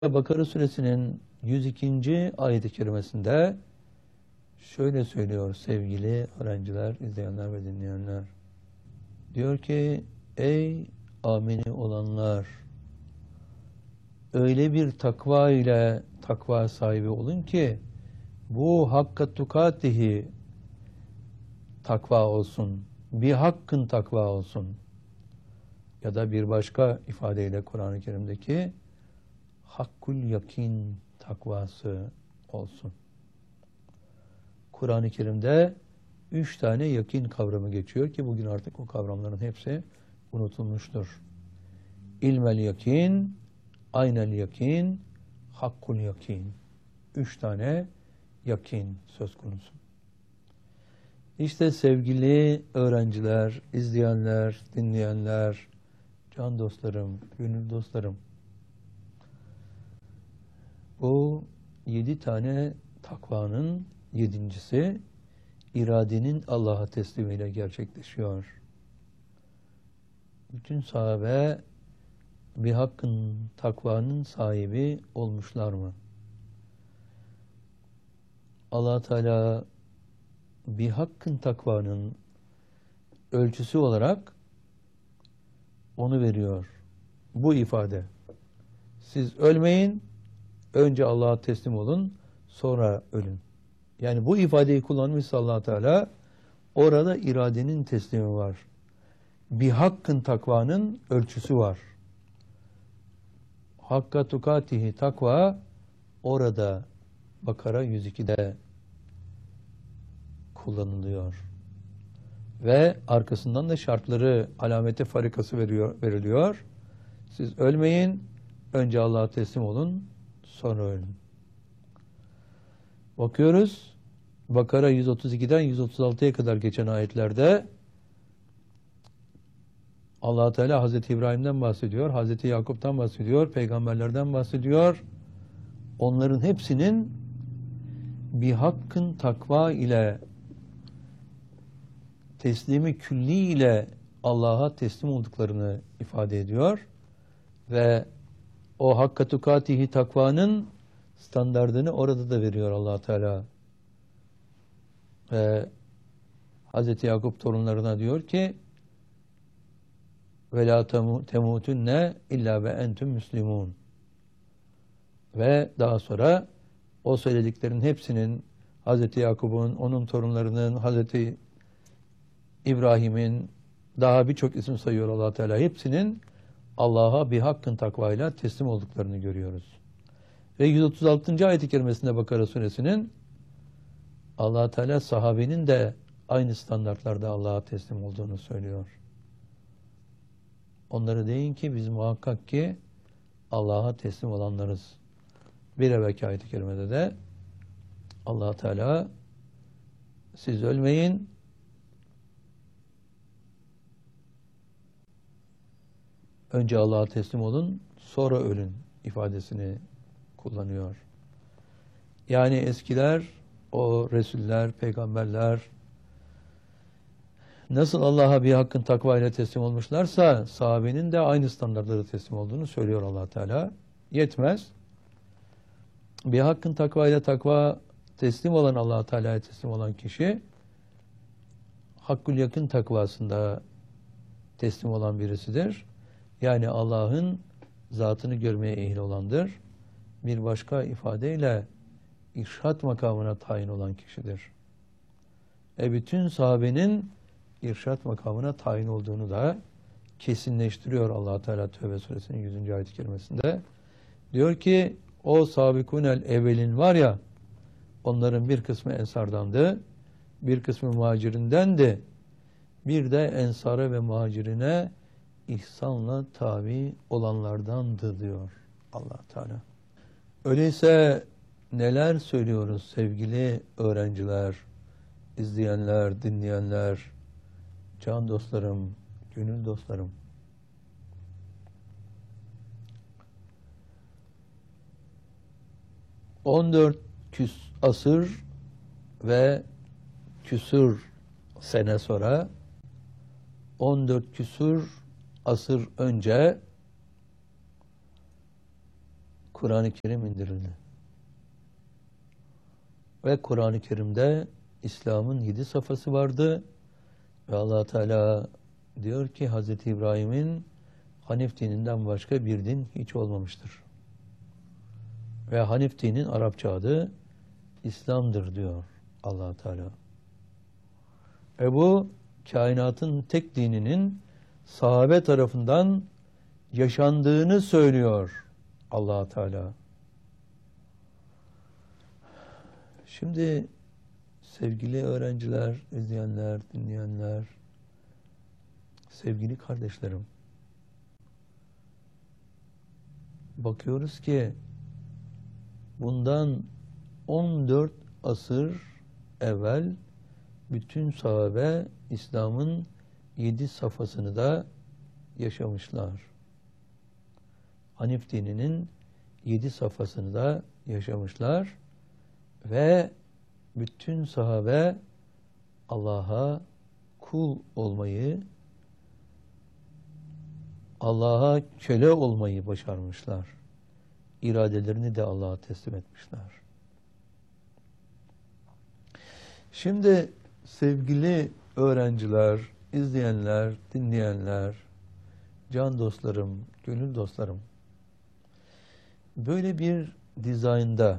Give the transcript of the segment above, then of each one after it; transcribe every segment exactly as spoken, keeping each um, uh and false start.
Bakara suresinin yüz ikinci ayet-i kerimesinde şöyle söylüyor sevgili öğrenciler, izleyenler ve dinleyenler. Diyor ki, ey amini olanlar, öyle bir takva ile takva sahibi olun ki bu hakka tukatihi takva olsun, bir hakkın takva olsun. Ya da bir başka ifadeyle Kur'an-ı Kerim'deki hakkul yakin takvası olsun. Kur'an-ı Kerim'de üç tane yakin kavramı geçiyor ki bugün artık o kavramların hepsi unutulmuştur. İlmel yakin, aynel yakin, hakkul yakin. Üç tane yakin söz konusu. İşte sevgili öğrenciler, izleyenler, dinleyenler, can dostlarım, gönül dostlarım, bu yedi tane takvanın yedincisi iradenin Allah'a teslimiyle gerçekleşiyor. Bütün sahabe bir hakkın takvanın sahibi olmuşlar mı? Allah Teala bir hakkın takvanın ölçüsü olarak onu veriyor. Bu ifade. Siz ölmeyin, önce Allah'a teslim olun, sonra ölün. Yani bu ifadeyi kullanmışsa Allah Teala, orada iradenin teslimi var. Bir hakkın takvanın ölçüsü var. Hakka tukatihi takva orada Bakara yüz iki'de kullanılıyor. Ve arkasından da şartları, alameti farikası veriyor, veriliyor. Siz ölmeyin, önce Allah'a teslim olun, sonra ölün. Bakıyoruz, Bakara yüz otuz iki'den yüz otuz altı'ya kadar geçen ayetlerde Allah Teala Hazreti İbrahim'den bahsediyor, Hazreti Yakup'tan bahsediyor, peygamberlerden bahsediyor. Onların hepsinin bir hakkın takva ile, teslimi külli ile Allah'a teslim olduklarını ifade ediyor. Ve o hakka tukatihi takvanın standardını orada da veriyor Allah Teala. Ve Hazreti Yakup torunlarına diyor ki, ve la temutunne illa ve entüm müslimun. Ve daha sonra o söylediklerin hepsinin Hazreti Yakup'un, onun torunlarının, Hazreti İbrahim'in, daha birçok isim sayıyor Allah Teala, hepsinin Allah'a bir hakkın takvayla teslim olduklarını görüyoruz. Ve yüz otuz altıncı ayet-i kerimesinde Bakara suresinin Allah Teala sahabenin de aynı standartlarda Allah'a teslim olduğunu söylüyor. Onlara deyin ki biz muhakkak ki Allah'a teslim olanlarız. Bir evvelki ayet-i kerimede de Allah Teala siz ölmeyin, önce Allah'a teslim olun, sonra ölün ifadesini kullanıyor. Yani eskiler, o Resuller, peygamberler nasıl Allah'a bir hakkın takva ile teslim olmuşlarsa sahabenin de aynı standartlara teslim olduğunu söylüyor Allah Teala. Yetmez. Bir hakkın takva ile takva teslim olan, Allah Teala'ya teslim olan kişi hakkul yakın takvasında teslim olan birisidir. Yani Allah'ın zatını görmeye ehil olandır. Bir başka ifadeyle irşat makamına tayin olan kişidir. E bütün sahabenin irşat makamına tayin olduğunu da kesinleştiriyor Allah Teala Tevbe suresinin yüzüncü ayet-i kerimesinde. Diyor ki o sabikunel evvelin var ya, onların bir kısmı ensardandı, bir kısmı muhacirindendi. Bir de ensara ve muhacirine ihsanla tabi olanlardandı diyor Allah Teala. Öyleyse neler söylüyoruz sevgili öğrenciler, izleyenler, dinleyenler, can dostlarım, gönül dostlarım. on dört küs asır ve küsür sene sonra, on dört küsür asır önce Kur'an-ı Kerim indirildi. Ve Kur'an-ı Kerim'de İslam'ın yedi safhası vardı. Ve Allah Teala diyor ki Hazreti İbrahim'in Hanif dininden başka bir din hiç olmamıştır. Ve Hanif dinin Arapça adı İslam'dır diyor Allah Teala. E bu kainatın tek dininin sahabe tarafından yaşandığını söylüyor Allah Teala. Şimdi sevgili öğrenciler, izleyenler, dinleyenler, sevgili kardeşlerim, bakıyoruz ki bundan on dört asır evvel bütün sahabe İslam'ın yedi safhasını da yaşamışlar. Hanif dininin yedi safhasını da yaşamışlar ve bütün sahabe Allah'a kul olmayı, Allah'a köle olmayı başarmışlar. İradelerini de Allah'a teslim etmişler. Şimdi sevgili öğrenciler, izleyenler, dinleyenler, can dostlarım, gönül dostlarım, böyle bir dizaynda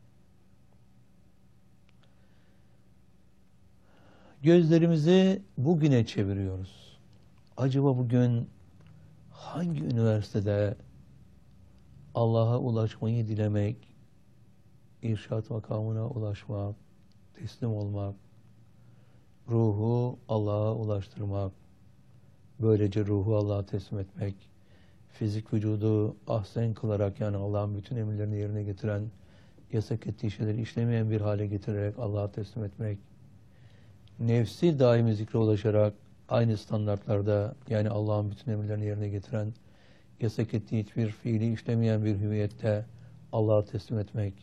gözlerimizi bugüne çeviriyoruz. Acaba bugün hangi üniversitede Allah'a ulaşmayı dilemek, irşat makamına ulaşmak, teslim olmak, ruhu Allah'a ulaştırmak, böylece ruhu Allah'a teslim etmek, fizik vücudu ahsen kılarak, yani Allah'ın bütün emirlerini yerine getiren, yasak ettiği şeyleri işlemeyen bir hale getirerek Allah'a teslim etmek, nefsi daimi zikre ulaşarak aynı standartlarda, yani Allah'ın bütün emirlerini yerine getiren, yasak ettiği hiçbir fiili işlemeyen bir hüviyette Allah'a teslim etmek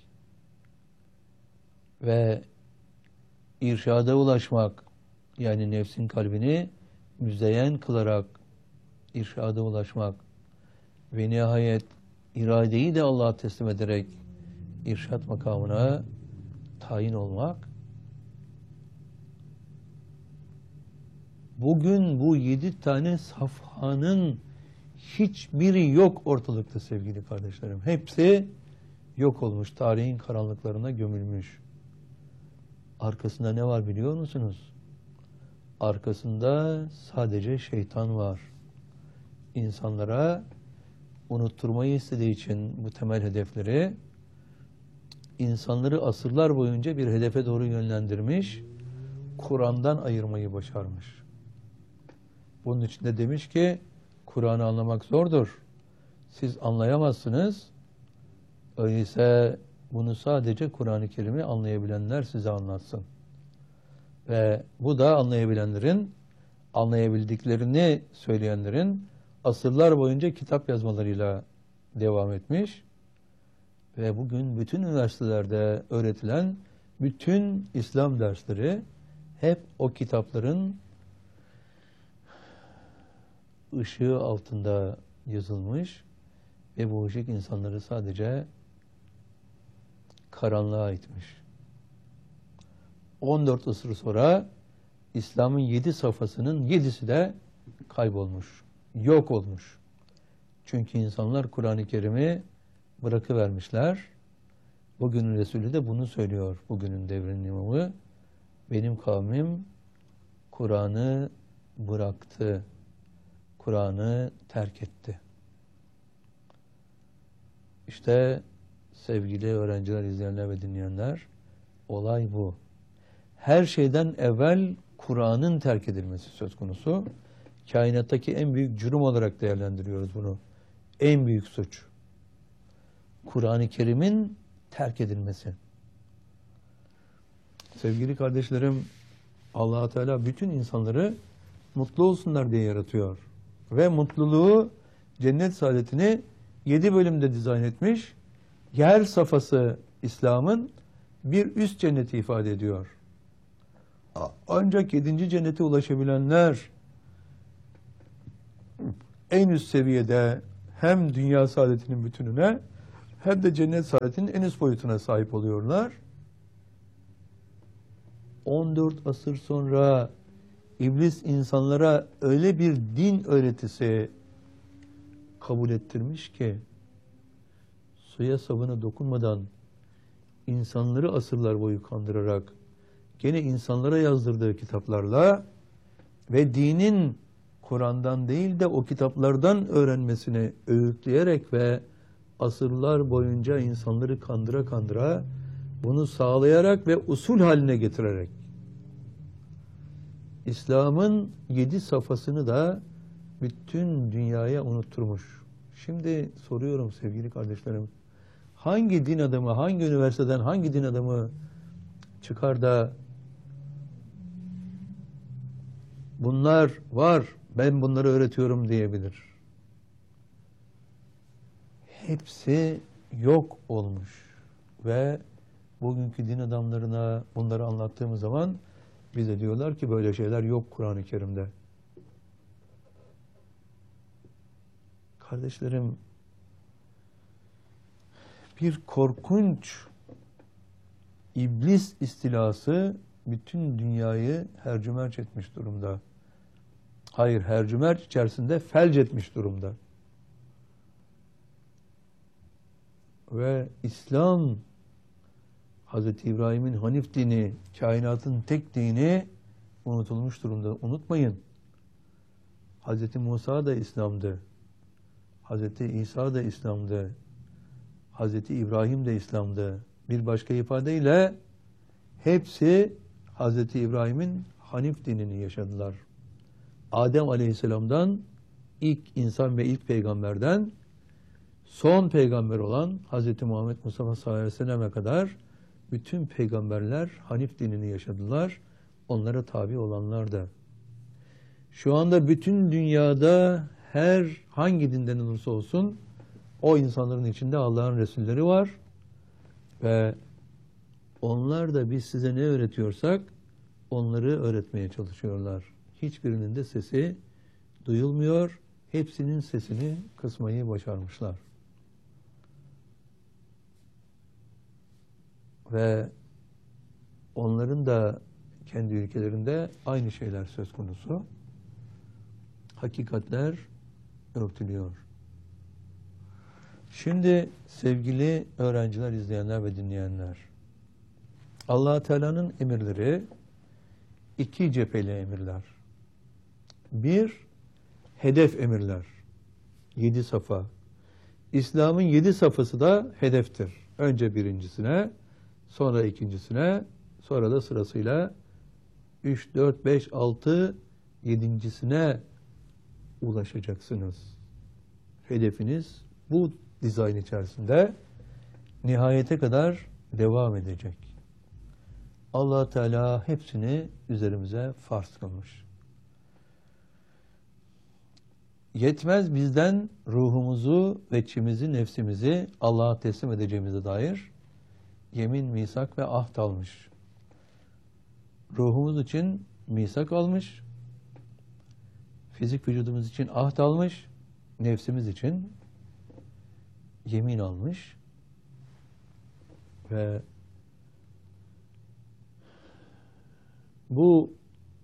ve irşada ulaşmak, yani nefsin kalbini müzeyyen kılarak irşada ulaşmak ve nihayet iradeyi de Allah'a teslim ederek irşat makamına tayin olmak. Bugün bu yedi tane safhanın hiçbiri yok ortalıkta sevgili kardeşlerim. Hepsi yok olmuş, tarihin karanlıklarına gömülmüş. Arkasında ne var biliyor musunuz? Arkasında sadece şeytan var. İnsanlara unutturmayı istediği için bu temel hedefleri, insanları asırlar boyunca bir hedefe doğru yönlendirmiş, Kur'an'dan ayırmayı başarmış. Bunun için de demiş ki, Kur'an'ı anlamak zordur. Siz anlayamazsınız. Öyleyse bunu sadece Kur'an-ı Kerim'i anlayabilenler size anlatsın. Ve bu da anlayabilenlerin, anlayabildiklerini söyleyenlerin asırlar boyunca kitap yazmalarıyla devam etmiş. Ve bugün bütün üniversitelerde öğretilen bütün İslam dersleri hep o kitapların ışığı altında yazılmış ve bu ışık insanları sadece karanlığa itmiş. on dört asır sonra İslam'ın yedi safhasının yedisi de kaybolmuş, yok olmuş. Çünkü insanlar Kur'an-ı Kerim'i bırakıvermişler. Bugünün Resulü de bunu söylüyor. Bugünün devrinin imamı, benim kavmim Kur'an'ı bıraktı, Kur'an'ı terk etti. İşte sevgili öğrenciler, izleyenler ve dinleyenler, olay bu. Her şeyden evvel Kur'an'ın terk edilmesi söz konusu. Kainattaki en büyük cürüm olarak değerlendiriyoruz bunu. En büyük suç. Kur'an-ı Kerim'in terk edilmesi. Sevgili kardeşlerim, Allah Teala bütün insanları mutlu olsunlar diye yaratıyor. Ve mutluluğu, cennet saadetini yedi bölümde dizayn etmiş. Yer safhası İslam'ın bir üst cenneti ifade ediyor. Ancak yedinci cennete ulaşabilenler en üst seviyede hem dünya saadetinin bütününe hem de cennet saadetinin en üst boyutuna sahip oluyorlar. on dört asır sonra İblis insanlara öyle bir din öğretisi kabul ettirmiş ki suya sabuna dokunmadan insanları asırlar boyu kandırarak gene insanlara yazdırdığı kitaplarla ve dinin Kur'an'dan değil de o kitaplardan öğrenmesini öğütleyerek ve asırlar boyunca insanları kandıra kandıra bunu sağlayarak ve usul haline getirerek İslam'ın yedi safhasını da bütün dünyaya unutturmuş. Şimdi soruyorum sevgili kardeşlerim, hangi din adamı, hangi üniversiteden hangi din adamı çıkar da bunlar var, ben bunları öğretiyorum diyebilir? Hepsi yok olmuş ve bugünkü din adamlarına bunları anlattığımız zaman bize diyorlar ki böyle şeyler yok Kur'an-ı Kerim'de. Kardeşlerim, bir korkunç iblis istilası bütün dünyayı hercümerç etmiş durumda. Hayır, hercümerç içerisinde felç etmiş durumda. Ve İslam, Hazreti İbrahim'in Hanif dini, kainatın tek dini unutulmuş durumda. Unutmayın. Hazreti Musa da İslam'dı. Hazreti İsa da İslam'dı. Hazreti İbrahim de İslam'dı. Bir başka ifadeyle hepsi Hazreti İbrahim'in Hanif dinini yaşadılar. Adem Aleyhisselam'dan ilk insan ve ilk peygamberden son peygamber olan Hazreti Muhammed Mustafa sallallahu aleyhi ve selleme kadar bütün peygamberler Hanif dinini yaşadılar. Onlara tabi olanlar da. Şu anda bütün dünyada her hangi dinden olursa olsun o insanların içinde Allah'ın Resulleri var ve onlar da biz size ne öğretiyorsak onları öğretmeye çalışıyorlar. Hiçbirinin de sesi duyulmuyor. Hepsinin sesini kısmayı başarmışlar. Ve onların da kendi ülkelerinde aynı şeyler söz konusu. Hakikatler örtülüyor. Şimdi sevgili öğrenciler, izleyenler ve dinleyenler, Allah Teala'nın emirleri iki cepheli emirler. Bir, hedef emirler. Yedi safa. İslam'ın yedi safhası da hedeftir. Önce birincisine, sonra ikincisine, sonra da sırasıyla üç, dört, beş, altı, yedincisine ulaşacaksınız. Hedefiniz bu dizayn içerisinde nihayete kadar devam edecek. Allah Teala hepsini üzerimize farz kılmış. Yetmez bizden ruhumuzu ve içimizi, nefsimizi Allah'a teslim edeceğimize dair yemin, misak ve ahd almış. Ruhumuz için misak almış, fizik vücudumuz için ahd almış, nefsimiz için yemin almış ve bu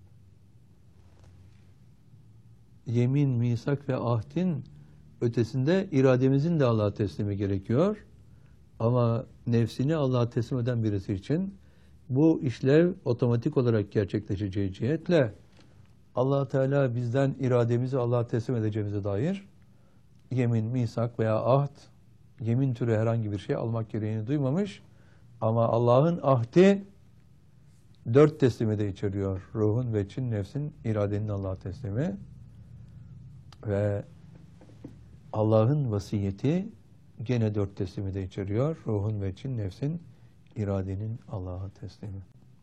yemin, misak ve ahdin ötesinde irademizin de Allah'a teslimi gerekiyor. Ama nefsini Allah'a teslim eden birisi için bu işlev otomatik olarak gerçekleşeceği cihetle Allah Teala bizden irademizi Allah'a teslim edeceğimize dair yemin, misak veya ahd, yemin türü herhangi bir şey almak gereğini duymamış. Ama Allah'ın ahdi dört teslimi de içeriyor. Ruhun, veçin, nefsin, iradenin Allah'a teslimi. Ve Allah'ın vasiyeti gene dört teslimi de içeriyor. Ruhun, veçin, nefsin, iradenin Allah'a teslimi.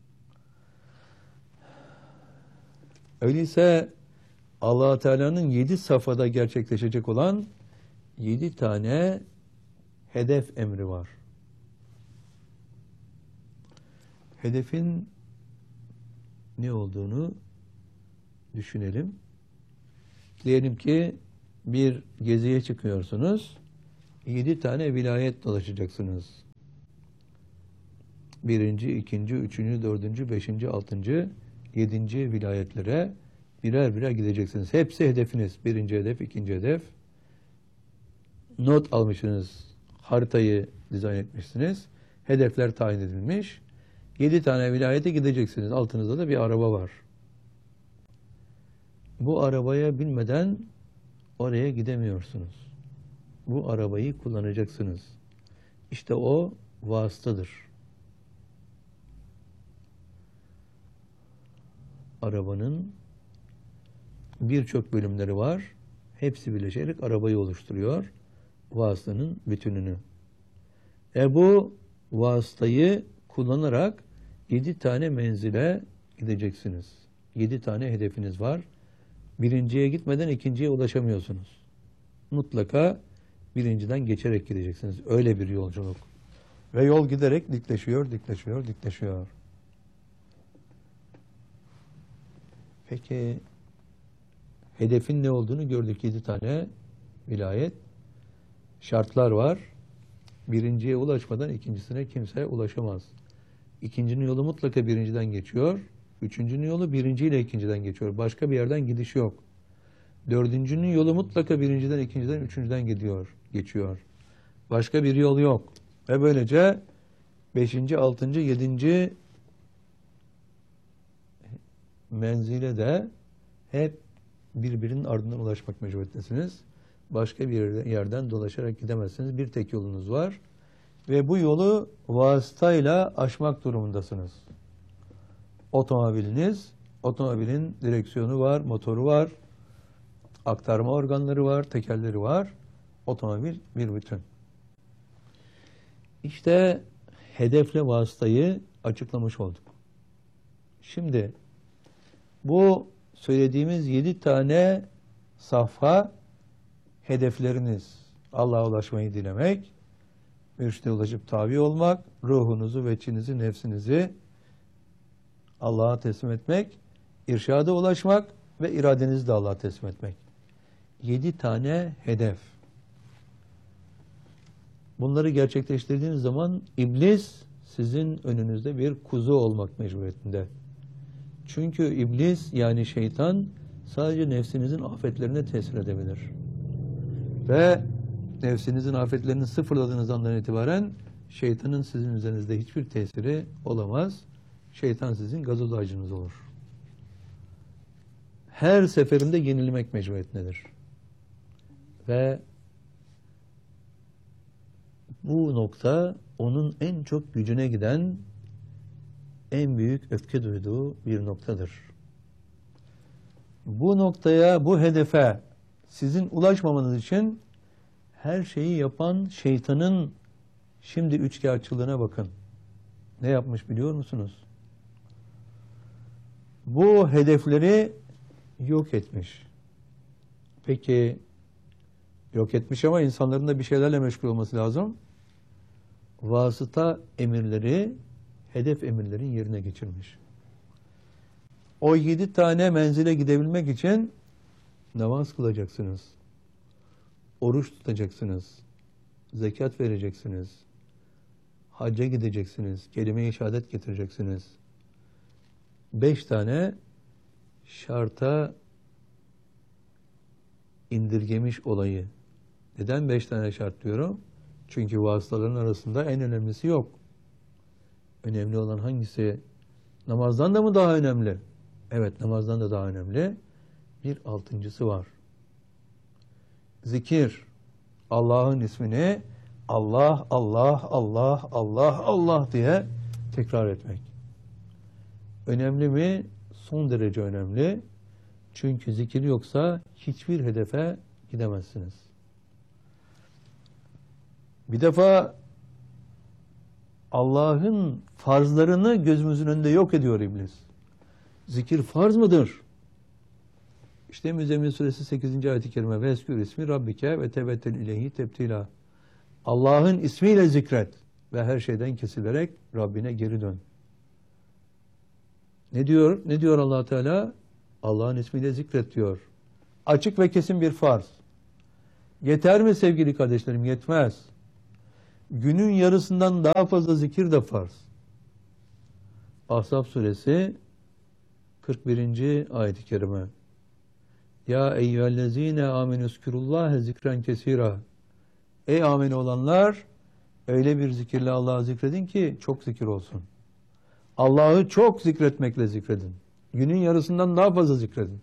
Öyleyse Allah Teala'nın yedi safhada gerçekleşecek olan yedi tane hedef emri var. Hedefin ne olduğunu düşünelim. Diyelim ki bir geziye çıkıyorsunuz. Yedi tane vilayet dolaşacaksınız. Birinci, ikinci, üçüncü, dördüncü, beşinci, altıncı, yedinci vilayetlere birer birer gideceksiniz. Hepsi hedefiniz. Birinci hedef, ikinci hedef. Not almışsınız. Haritayı dizayn etmişsiniz. Hedefler tayin edilmiş. Yedi tane vilayete gideceksiniz. Altınızda da bir araba var. Bu arabaya binmeden oraya gidemiyorsunuz. Bu arabayı kullanacaksınız. İşte o vasıtadır. Arabanın birçok bölümleri var. Hepsi birleşerek arabayı oluşturuyor. Vasıtanın bütününü. E bu vasıtayı kullanarak yedi tane menzile gideceksiniz. Yedi tane hedefiniz var. Birinciye gitmeden ikinciye ulaşamıyorsunuz. Mutlaka birinciden geçerek gideceksiniz. Öyle bir yolculuk. Ve yol giderek dikleşiyor, dikleşiyor, dikleşiyor. Peki hedefin ne olduğunu gördük. Yedi tane vilayet. Şartlar var. Birinciye ulaşmadan ikincisine kimse ulaşamaz. İkincinin yolu mutlaka birinciden geçiyor. Üçüncünün yolu birinciyle ikinciden geçiyor. Başka bir yerden gidiş yok. Dördüncünün yolu mutlaka birinciden, ikinciden, üçüncüden gidiyor, geçiyor. Başka bir yol yok. Ve böylece beşinci, altıncı, yedinci menzile de hep birbirinin ardından ulaşmak mecburiyetindesiniz. Başka bir yerden dolaşarak gidemezsiniz. Bir tek yolunuz var. Ve bu yolu vasıtayla aşmak durumundasınız. Otomobiliniz, otomobilin direksiyonu var, motoru var, aktarma organları var, tekerleri var. Otomobil bir bütün. İşte hedefle vasıtayı açıklamış olduk. Şimdi bu söylediğimiz yedi tane safha hedefleriniz. Allah'a ulaşmayı dilemek, mürşide ulaşıp tabi olmak, ruhunuzu, veçinizi, nefsinizi Allah'a teslim etmek, irşada ulaşmak ve iradenizi de Allah'a teslim etmek. Yedi tane hedef. Bunları gerçekleştirdiğiniz zaman iblis sizin önünüzde bir kuzu olmak mecburiyetinde. Çünkü iblis yani şeytan sadece nefsinizin afetlerine tesir edebilir. Ve nefsinizin afetlerini sıfırladığınız andan itibaren şeytanın sizin üzerinizde hiçbir tesiri olamaz. Şeytan sizin gazoz ağacınız olur. Her seferinde yenilmek mecburiyetindedir. Ve bu nokta onun en çok gücüne giden, en büyük öfke duyduğu bir noktadır. Bu noktaya, bu hedefe sizin ulaşmamanız için her şeyi yapan şeytanın şimdi üçkağıtçılığına bakın. Ne yapmış biliyor musunuz? Bu hedefleri yok etmiş. Peki yok etmiş ama insanların da bir şeylerle meşgul olması lazım. Vasıta emirleri hedef emirlerin yerine geçirmiş. O yedi tane menzile gidebilmek için namaz kılacaksınız. Oruç tutacaksınız. Zekat vereceksiniz. Hacca gideceksiniz. Kelime-i şehadet getireceksiniz. Beş tane şarta indirgemiş olayı. Neden beş tane şart diyorum? Çünkü vasıtaların arasında en önemlisi yok. Önemli olan hangisi? Namazdan da mı daha önemli? Evet, namazdan da daha önemli. Bir altıncısı var. Zikir. Allah'ın ismini Allah, Allah, Allah, Allah, Allah diye tekrar etmek. Önemli mi? Son derece önemli. Çünkü zikir yoksa hiçbir hedefe gidemezsiniz. Bir defa Allah'ın farzlarını gözümüzün önünde yok ediyor iblis. Zikir farz mıdır? İşte Müzzemmil Suresi sekizinci ayet-i kerime Veskür ismi Rabbike ve tebettel ileyhi tebtila. Allah'ın ismiyle zikret ve her şeyden kesilerek Rabbine geri dön. Ne diyor? Ne diyor Allah Teala? Allah'ın ismiyle zikret diyor. Açık ve kesin bir farz. Yeter mi sevgili kardeşlerim? Yetmez. Günün yarısından daha fazla zikir de farz. Ahzab suresi kırk birinci ayet-i kerime. Ya eyyühellezine amenüskürullâhe zikren kesira. Ey ameli olanlar, öyle bir zikirle Allah'ı zikredin ki çok zikir olsun. Allah'ı çok zikretmekle zikredin. Günün yarısından daha fazla zikredin.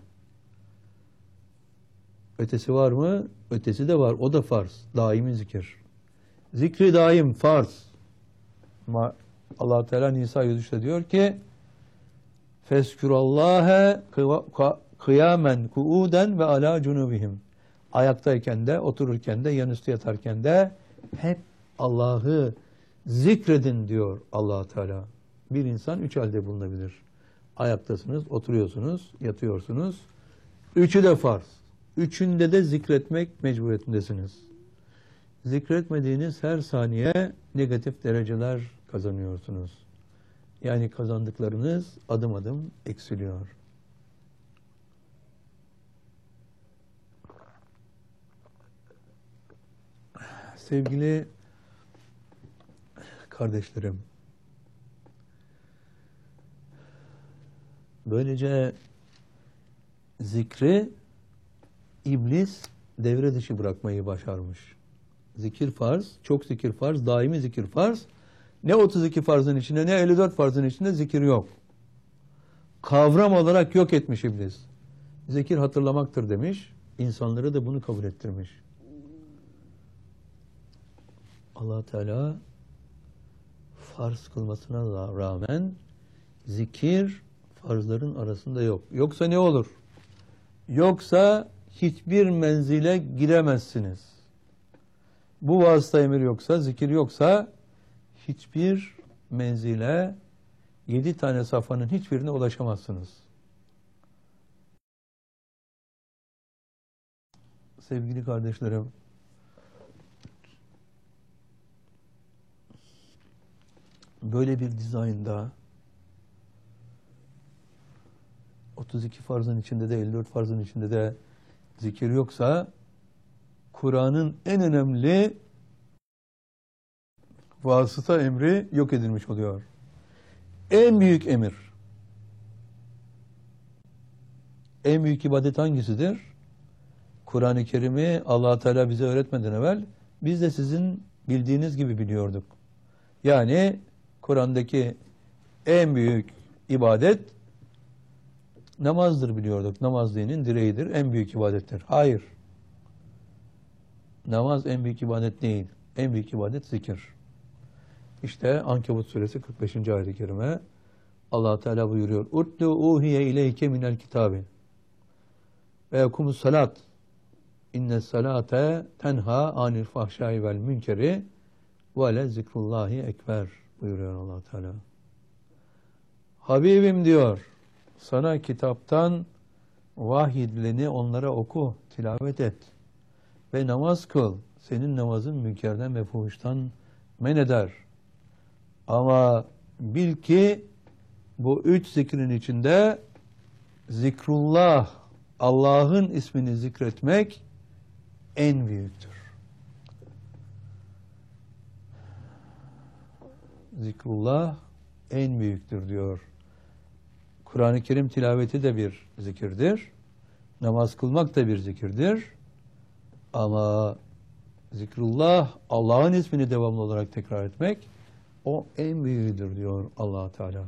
Ötesi var mı? Ötesi de var. O da farz. Daimi zikir. Zikri daim farz. Ama Allah Teala Nisa yüz üçte diyor ki Feskürallâhe kıyamen kuuden ve alâ cunubihim. Ayaktayken de, otururken de, yanüstü yatarken de hep Allah'ı zikredin diyor Allah Teala. Bir insan üç halde bulunabilir. Ayaktasınız, oturuyorsunuz, yatıyorsunuz. Üçü de farz. Üçünde de zikretmek mecburiyetindesiniz. Zikretmediğiniz her saniye negatif dereceler kazanıyorsunuz. Yani kazandıklarınız adım adım eksiliyor. Sevgili kardeşlerim, böylece zikri iblis devre dışı bırakmayı başarmış. Zikir farz, çok zikir farz, daimi zikir farz. Ne otuz iki farzın içinde ne elli dört farzın içinde zikir yok. Kavram olarak yok etmiş iblis. Zikir hatırlamaktır demiş. İnsanları da bunu kabul ettirmiş. Allah Teala farz kılmasına rağmen zikir farzların arasında yok. Yoksa ne olur? Yoksa hiçbir menzile giremezsiniz. Bu vasıta emir yoksa, zikir yoksa hiçbir menzile, yedi tane safhanın hiçbirine ulaşamazsınız. Sevgili kardeşlerim, böyle bir dizaynda otuz iki farzın içinde de elli dört farzın içinde de zikir yoksa Kur'an'ın en önemli vasıta emri yok edilmiş oluyor. En büyük emir, en büyük ibadet hangisidir? Kur'an-ı Kerim'i Allah Teala bize öğretmeden evvel biz de sizin bildiğiniz gibi biliyorduk. Yani Kur'an'daki en büyük ibadet namazdır biliyorduk. Namaz dinin direğidir, en büyük ibadettir. Hayır. Namaz en büyük ibadet değil. En büyük ibadet zikir. İşte Ankebut suresi kırk beşinci ayet-i kerime Allah Teala buyuruyor. Utlu uhiye ileyke minel kitabi ve yekumus salat inne salate tenha anil fahşai vel münkeri ve le zikrullahi ekber buyuruyor Allah Teala. Habibim diyor, sana kitaptan vahyedileni onlara oku, tilavet et ve namaz kıl. Senin namazın münkerden ve fuhuştan men eder. Ama bil ki bu üç zikrin içinde zikrullah, Allah'ın ismini zikretmek en büyüktür. Zikrullah en büyüktür diyor. Kur'an-ı Kerim tilaveti de bir zikirdir. Namaz kılmak da bir zikirdir. Ama zikrullah, Allah'ın ismini devamlı olarak tekrar etmek, o en büyüğüdür diyor Allah Teala.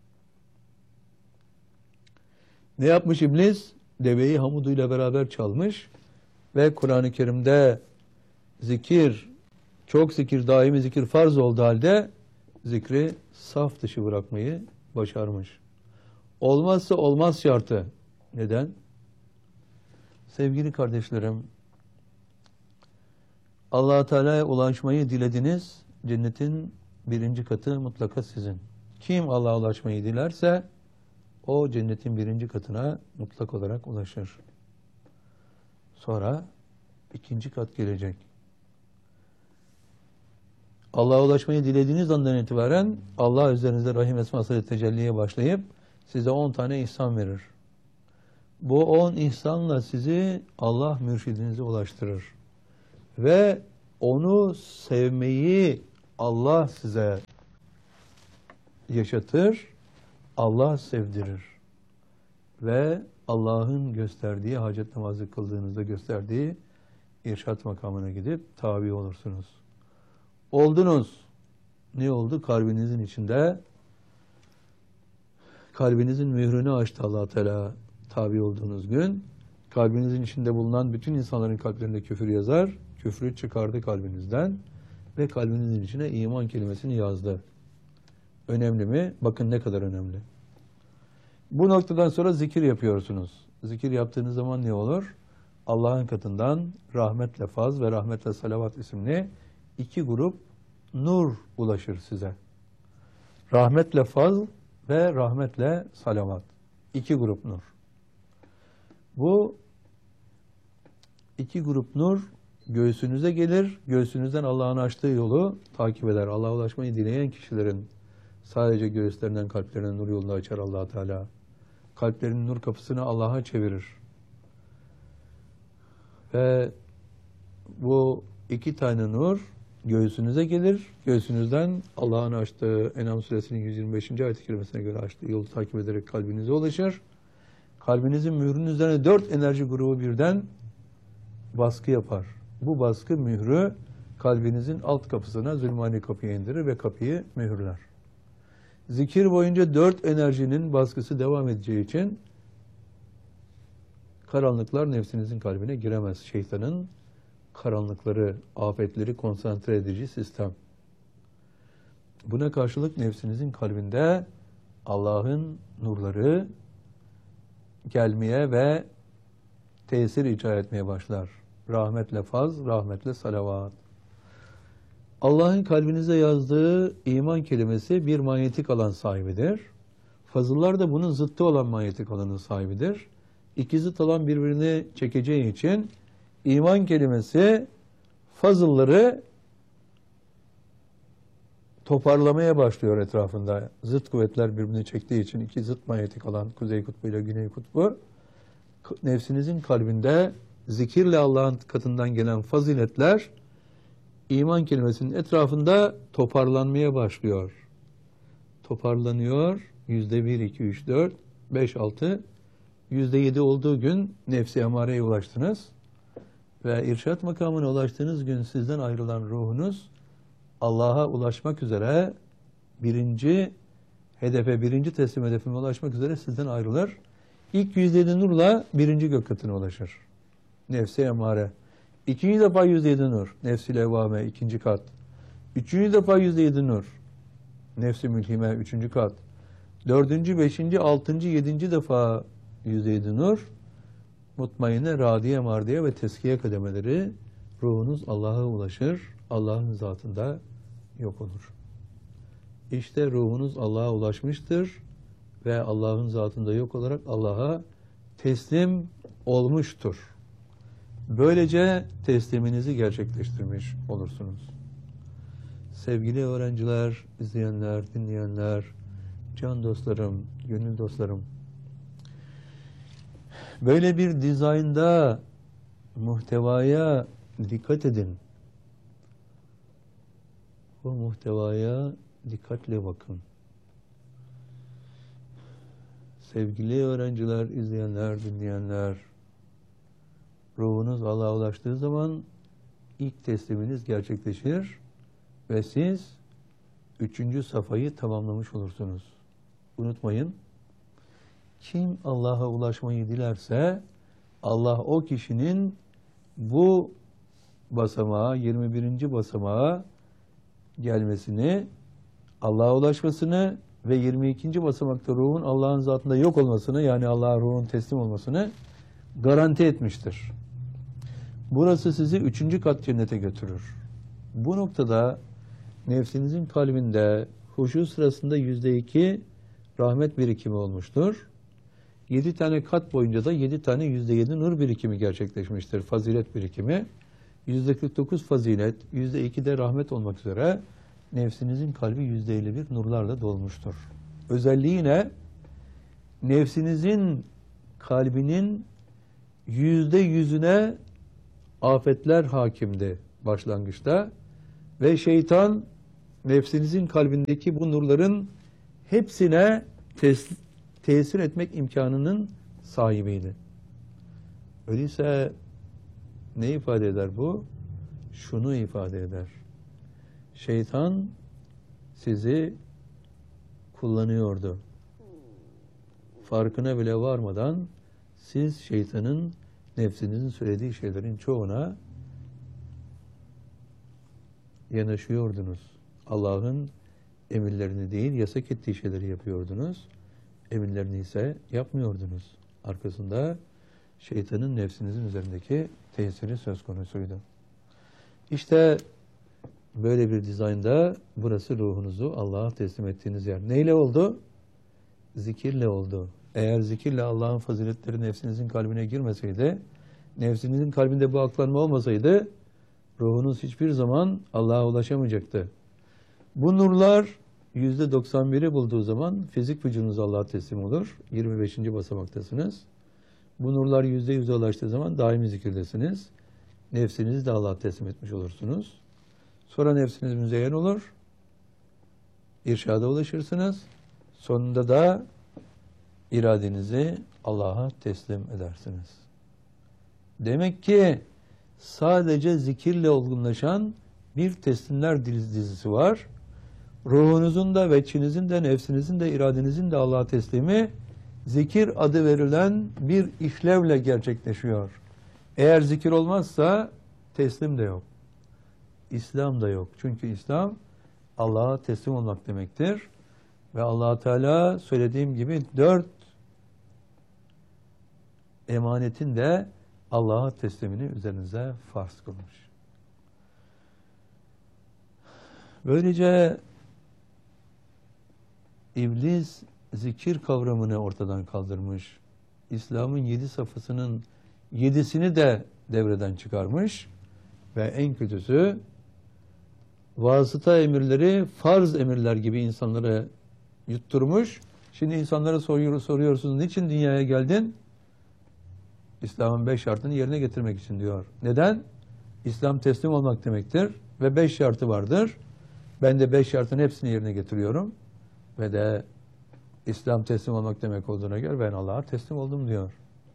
Ne yapmış iblis? Deveyi hamuduyla beraber çalmış ve Kur'an-ı Kerim'de zikir, çok zikir, daimi zikir farz olduğu halde zikri saf dışı bırakmayı başarmış. Olmazsa olmaz şartı. Neden? Sevgili kardeşlerim, Allah-u Teala'ya ulaşmayı dilediniz, cennetin birinci katı mutlaka sizin. Kim Allah'a ulaşmayı dilerse, o cennetin birinci katına mutlak olarak ulaşır. Sonra ikinci kat gelecek. Allah'a ulaşmayı dilediğiniz andan itibaren Allah üzerinizde rahim esmasıyla tecelliye başlayıp size on tane ihsan verir. Bu on ihsanla sizi Allah mürşidinize ulaştırır. ve onu sevmeyi Allah size yaşatır, Allah sevdirir ve Allah'ın gösterdiği, hacet namazı kıldığınızda gösterdiği irşat makamına gidip tabi olursunuz. Oldunuz. Ne oldu? Kalbinizin içinde, kalbinizin mührünü açtı Allah Teala tabi olduğunuz gün. Kalbinizin içinde bulunan bütün insanların kalplerinde küfür yazar. Küfrü çıkardı kalbinizden ve kalbinizin içine iman kelimesini yazdı. Önemli mi? Bakın ne kadar önemli. Bu noktadan sonra zikir yapıyorsunuz. Zikir yaptığınız zaman ne olur? Allah'ın katından rahmetle faz ve rahmetle salavat isimli iki grup nur ulaşır size. Rahmetle faz ve rahmetle salavat. İki grup nur. Bu iki grup nur göğsünüze gelir. Göğsünüzden Allah'ın açtığı yolu takip eder. Allah'a ulaşmayı dileyen kişilerin sadece göğüslerinden kalplerine nur yolunu açar Allah Teala. Kalplerinin nur kapısını Allah'a çevirir. Ve bu iki tane nur göğsünüze gelir. Göğsünüzden Allah'ın açtığı En'am suresinin yüz yirmi beşinci ayet-i kerimesine göre açtığı yolu takip ederek kalbinize ulaşır. Kalbinizin mührünün üzerine dört enerji grubu birden baskı yapar. Bu baskı mührü kalbinizin alt kapısına, zulmani kapıya indirir ve kapıyı mühürler. Zikir boyunca dört enerjinin baskısı devam edeceği için karanlıklar nefsinizin kalbine giremez. Şeytanın karanlıkları, afetleri konsantre edici sistem. Buna karşılık nefsinizin kalbinde Allah'ın nurları gelmeye ve tesir icra etmeye başlar. Rahmetle faz, rahmetle salavat. Allah'ın kalbinize yazdığı iman kelimesi bir manyetik alan sahibidir. Fazıllar da bunun zıttı olan manyetik alanın sahibidir. İki zıt alan birbirini çekeceği için iman kelimesi fazılları toparlamaya başlıyor etrafında. Zıt kuvvetler birbirini çektiği için iki zıt manyetik alan, kuzey kutbu ile güney kutbu, nefsinizin kalbinde zikirle Allah'ın katından gelen faziletler iman kelimesinin etrafında toparlanmaya başlıyor. Toparlanıyor. Yüzde bir, iki, üç, dört, beş, altı, yüzde yedi olduğu gün nefsi emareye ulaştınız. Ve irşat makamına ulaştığınız gün sizden ayrılan ruhunuz Allah'a ulaşmak üzere birinci hedefe, birinci teslim hedefine ulaşmak üzere sizden ayrılır. İlk yüzde yedi nurla birinci gök katına ulaşır. Nefsi emare. İkinci defa yüzde yedi nur. Nefsi levvame, ikinci kat. Üçüncü defa yüzde yedi nur. Nefsi mülhime, üçüncü kat. Dördüncü, beşinci, altıncı, yedinci defa yüzde yedi nur. Mutmainne, radiye, mardiye ve teskiye kademeleri ruhunuz Allah'a ulaşır. Allah'ın zatında yok olur. İşte ruhunuz Allah'a ulaşmıştır ve Allah'ın zatında yok olarak Allah'a teslim olmuştur. Böylece tesliminizi gerçekleştirmiş olursunuz. Sevgili öğrenciler, izleyenler, dinleyenler, can dostlarım, gönül dostlarım, böyle bir dizaynda muhtevaya dikkat edin. Bu muhtevaya dikkatle bakın. Sevgili öğrenciler, izleyenler, dinleyenler, ruhunuz Allah'a ulaştığı zaman ilk tesliminiz gerçekleşir ve siz üçüncü safhayı tamamlamış olursunuz. Unutmayın, kim Allah'a ulaşmayı dilerse Allah o kişinin bu basamağa, yirmi birinci basamağa gelmesini, Allah'a ulaşmasını ve yirmi ikinci basamakta ruhun Allah'ın zatında yok olmasını, yani Allah'a ruhun teslim olmasını garanti etmiştir. Burası sizi üçüncü kat cennete götürür. Bu noktada nefsinizin kalbinde huşu sırasında yüzde iki rahmet birikimi olmuştur. Yedi tane kat boyunca da yedi tane yüzde yedi nur birikimi gerçekleşmiştir. Fazilet birikimi. Yüzde kırk dokuz fazilet, yüzde iki de rahmet olmak üzere nefsinizin kalbi yüzde elli bir nurlarla dolmuştur. Özelliği ne? Nefsinizin kalbinin yüzde yüzüne afetler hakimdi. başlangıçta ve şeytan nefsinizin kalbindeki bu nurların hepsine tes tesir etmek imkanının sahibiydi. Öyleyse ne ifade eder bu? Şunu ifade eder. Şeytan sizi kullanıyordu. Farkına bile varmadan siz şeytanın, nefsinizin söylediği şeylerin çoğuna yanaşıyordunuz. Allah'ın emirlerini değil, yasak ettiği şeyleri yapıyordunuz. Emirlerini ise yapmıyordunuz. Arkasında şeytanın nefsinizin üzerindeki tesiri söz konusuydu. İşte böyle bir dizaynda burası ruhunuzu Allah'a teslim ettiğiniz yer. Neyle oldu? Zikirle oldu. Eğer zikirle Allah'ın faziletleri nefsinizin kalbine girmeseydi, nefsinizin kalbinde bu aklanma olmasaydı, ruhunuz hiçbir zaman Allah'a ulaşamayacaktı. Bu nurlar yüzde doksan biri bulduğu zaman fizik vücudunuz Allah'a teslim olur. yirmi beşinci basamaktasınız. Bu nurlar yüzde yüze ulaştığı zaman daimi zikirdesiniz. Nefsinizi de Allah'a teslim etmiş olursunuz. Sonra nefsiniz müzeyyen olur. İrşada ulaşırsınız. Sonunda da iradenizi Allah'a teslim edersiniz. Demek ki sadece zikirle olgunlaşan bir teslimler dizisi var. Ruhunuzun da, veçhinizin de, nefsinizin de, iradenizin de Allah'a teslimi zikir adı verilen bir işlevle gerçekleşiyor. Eğer zikir olmazsa teslim de yok. İslam da yok. Çünkü İslam Allah'a teslim olmak demektir. Ve Allah Teala söylediğim gibi dört emanetin de Allah'a teslimini üzerinize farz kılmış. Böylece İblis zikir kavramını ortadan kaldırmış. İslam'ın yedi safhasının yedisini de devreden çıkarmış. Ve en kötüsü vasıta emirleri farz emirler gibi insanlara yutturmuş. Şimdi insanlara soruyor, soruyorsunuz niçin dünyaya geldin? İslam'ın beş şartını yerine getirmek için diyor. Neden? İslam teslim olmak demektir ve beş şartı vardır. Ben de beş şartın hepsini yerine getiriyorum ve de İslam teslim olmak demek olduğuna göre ben Allah'a teslim oldum diyor.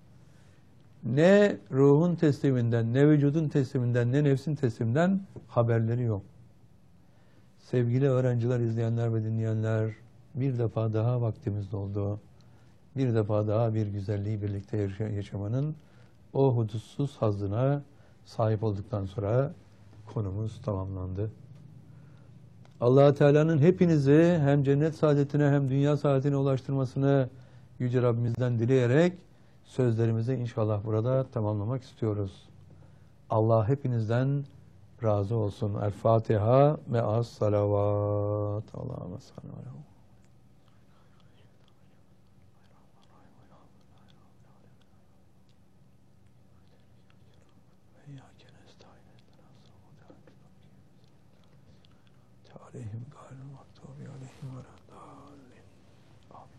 Ne ruhun tesliminden, ne vücudun tesliminden, ne nefsin tesliminden haberleri yok. Sevgili öğrenciler, izleyenler ve dinleyenler, bir defa daha vaktimiz doldu. Bir defa daha bir güzelliği birlikte yaşamanın o hudutsuz hazzına sahip olduktan sonra konumuz tamamlandı. Allah Teala'nın hepinizi hem cennet saadetine hem dünya saadetine ulaştırmasını Yüce Rabbimizden dileyerek sözlerimizi inşallah burada tamamlamak istiyoruz. Allah hepinizden razı olsun. El Fatiha ve as salavat. Allahümme salli aleyhi. Aleyhim gayril mağdubi aleyhim ve